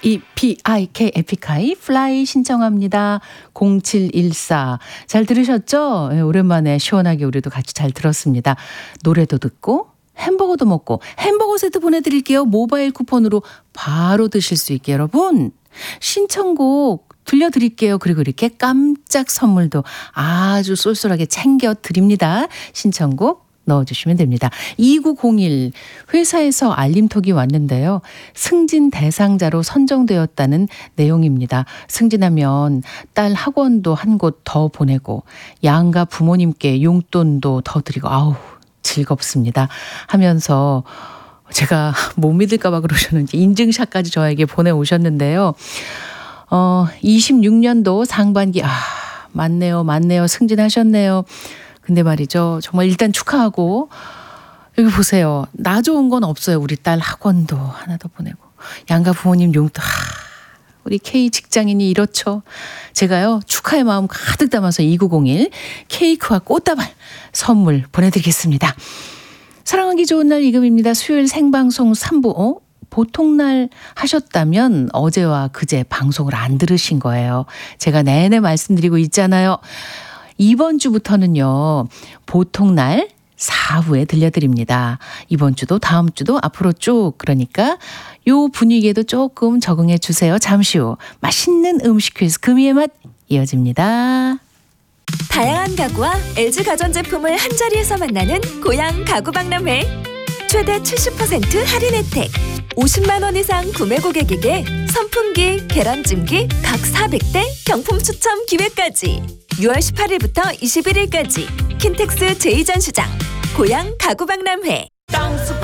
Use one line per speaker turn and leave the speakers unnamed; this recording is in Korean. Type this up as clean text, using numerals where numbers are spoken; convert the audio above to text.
EPIK 에픽하이 플라이 신청합니다. 0714. 잘 들으셨죠? 네, 오랜만에 시원하게 우리도 같이 잘 들었습니다. 노래도 듣고 햄버거도 먹고 햄버거 세트 보내드릴게요. 모바일 쿠폰으로 바로 드실 수 있게 여러분. 신청곡 들려드릴게요. 그리고 이렇게 깜짝 선물도 아주 쏠쏠하게 챙겨드립니다. 신청곡 넣어주시면 됩니다. 2901 회사에서 알림톡이 왔는데요. 승진 대상자로 선정되었다는 내용입니다. 승진하면 딸 학원도 한 곳 더 보내고 양가 부모님께 용돈도 더 드리고 아우 즐겁습니다 하면서 제가 못 믿을까 봐 그러셨는지 인증샷까지 저에게 보내오셨는데요. 26년도 상반기 맞네요. 승진하셨네요. 근데 말이죠. 정말 일단 축하하고 여기 보세요. 나 좋은 건 없어요. 우리 딸 학원도 하나 더 보내고 양가 부모님 용돈 우리 K 직장인이 이렇죠. 제가요. 축하의 마음 가득 담아서 2901 케이크와 꽃다발 선물 보내드리겠습니다. 사랑하기 좋은 날 이금입니다. 수요일 생방송 3부 보통날 하셨다면 어제와 그제 방송을 안 들으신 거예요. 제가 내내 말씀드리고 있잖아요. 이번 주부터는요. 보통날 4부에 들려드립니다. 이번 주도 다음 주도 앞으로 쭉 그러니까 요 분위기에도 조금 적응해 주세요. 잠시 후 맛있는 음식 퀴즈 금이의 맛 이어집니다.
다양한 가구와 LG 가전제품을 한자리에서 만나는 고양 가구박람회. 최대 70% 할인 혜택. 50만 원 이상 구매 고객에게 선풍기, 계란찜기 각 400대 경품 추첨 기회까지. 6월 18일부터 21일까지 킨텍스 제2전시장 고양 가구박람회.
땅스